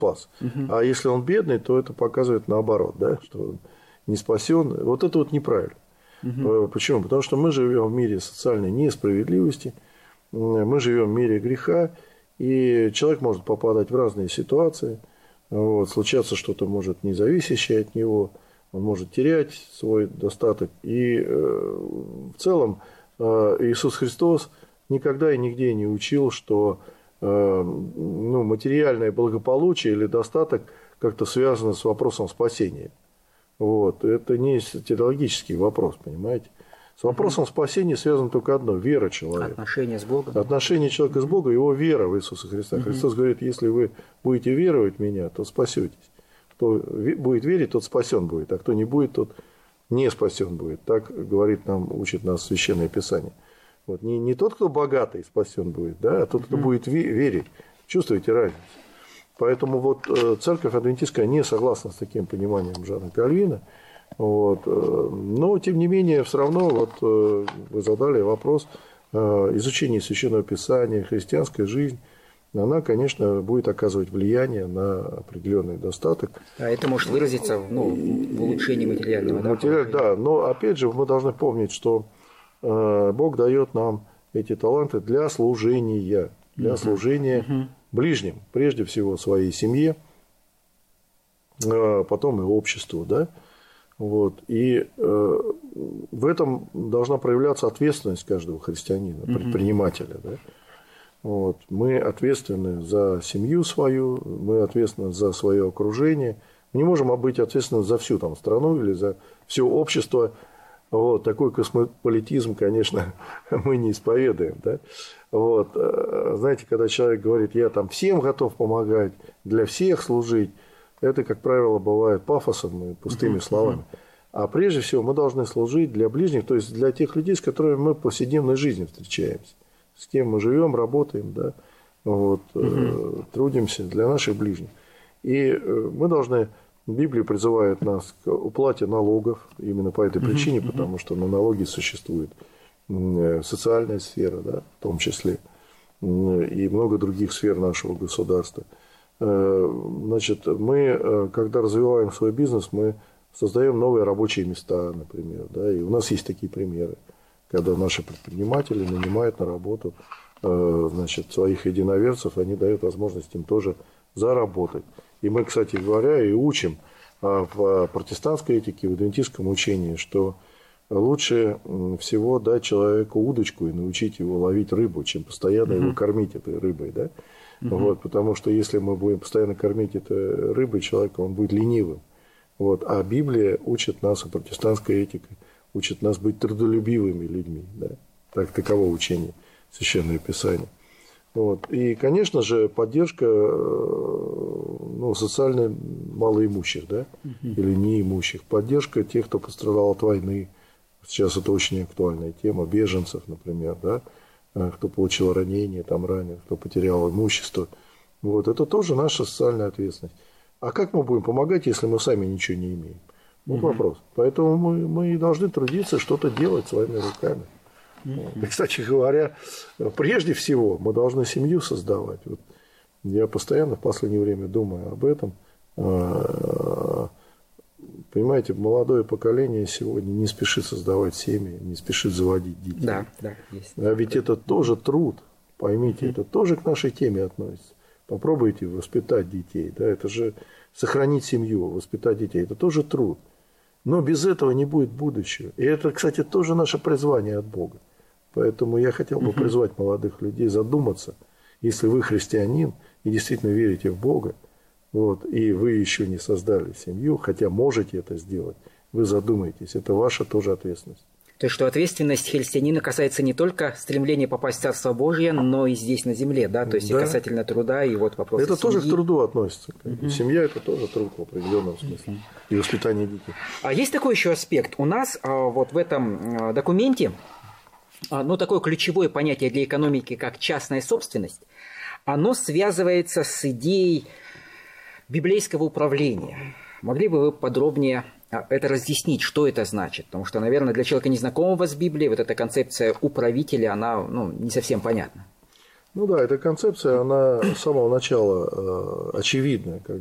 спас. А если он бедный, то это показывает наоборот, да, что он не спасен. Вот это вот неправильно. Почему? Потому что мы живем в мире социальной несправедливости, мы живем в мире греха, и человек может попадать в разные ситуации. Вот, случаться что-то может не зависящее от него, он может терять свой достаток. И в целом Иисус Христос никогда и нигде не учил, что материальное благополучие или достаток как-то связано с вопросом спасения. Вот. Это не теологический вопрос, понимаете. С вопросом спасения связано только одно – вера человека. Отношения с Богом. Отношение человека с Богом, его вера в Иисуса Христа. Христос говорит, если вы будете веровать в Меня, то спасетесь. Кто будет верить, тот спасен будет, а кто не будет, тот не спасен будет. Так говорит нам, учит нас Священное Писание. Вот. Не тот, кто богатый, спасен будет, да, а тот, кто будет верить. Чувствуете разницу? Поэтому вот церковь адвентистская не согласна с таким пониманием Жана Кальвина. Вот. Но, тем не менее, все равно вот, вы задали вопрос изучения Священного Писания, христианская жизнь, она, конечно, будет оказывать влияние на определенный достаток. А это может выразиться в улучшении материального. Да, но, опять же, мы должны помнить, что Бог дает нам эти таланты для служения, ближним, прежде всего своей семье, потом и обществу, да. Вот. И в этом должна проявляться ответственность каждого христианина, предпринимателя. Да? Вот. Мы ответственны за семью свою, мы ответственны за свое окружение. Мы не можем быть ответственны за всю там, страну или за все общество. Вот. Такой космополитизм, конечно, мы не исповедуем. Да? Вот. Знаете, когда человек говорит, я там всем готов помогать, для всех служить, это, как правило, бывает пафосом и пустыми словами. А прежде всего мы должны служить для ближних, то есть для тех людей, с которыми мы в повседневной жизни встречаемся, с кем мы живем, работаем, да, вот, трудимся для наших ближних. И мы должны, Библия призывает нас к уплате налогов именно по этой причине, потому что на налоги существует социальная сфера, да, в том числе, и много других сфер нашего государства. Значит, мы, когда развиваем свой бизнес, мы создаем новые рабочие места, например. Да, и у нас есть такие примеры, когда наши предприниматели нанимают на работу значит, своих единоверцев, они дают возможность им тоже заработать. И мы, кстати говоря, и учим в протестантской этике, в адвентистском учении, что лучше всего дать человеку удочку и научить его ловить рыбу, чем постоянно его кормить этой рыбой. Да? Вот, потому что если мы будем постоянно кормить этой рыбой человека, он будет ленивым. Вот, а Библия учит нас, и протестантская этика учит нас быть трудолюбивыми людьми. Да? Таково учение Священного Писания. Вот. И, конечно же, поддержка социально малоимущих, да? Или неимущих. Поддержка тех, кто пострадал от войны. Сейчас это очень актуальная тема. Беженцев, например, да? Кто получил ранение, там ранен, кто потерял имущество. Вот, это тоже наша социальная ответственность. А как мы будем помогать, если мы сами ничего не имеем? Вот вопрос. Поэтому мы должны трудиться, что-то делать своими руками. И, кстати говоря, прежде всего мы должны семью создавать. Вот я постоянно в последнее время думаю об этом. Понимаете, молодое поколение сегодня не спешит создавать семьи, не спешит заводить детей. Да, есть. А ведь это тоже труд, поймите, это тоже к нашей теме относится. Попробуйте воспитать детей, да, это же сохранить семью, воспитать детей, это тоже труд. Но без этого не будет будущего. И это, кстати, тоже наше призвание от Бога. Поэтому я хотел бы призвать молодых людей задуматься, если вы христианин и действительно верите в Бога, вот, и вы еще не создали семью, хотя можете это сделать, вы задумайтесь, это ваша тоже ответственность. То есть, что ответственность христианина касается не только стремления попасть в Царство Божие, но и здесь на земле, да? То есть, и касательно труда, и вот вопрос это семьи. Тоже к труду относится. Семья – это тоже труд в определенном смысле. И воспитание детей. А есть такой еще аспект. У нас вот в этом документе, такое ключевое понятие для экономики, как частная собственность, оно связывается с идеей библейского управления. Могли бы вы подробнее это разъяснить, что это значит? Потому что, наверное, для человека, незнакомого с Библией, вот эта концепция управителя, она не совсем понятна. Ну да, эта концепция, она с самого начала очевидна.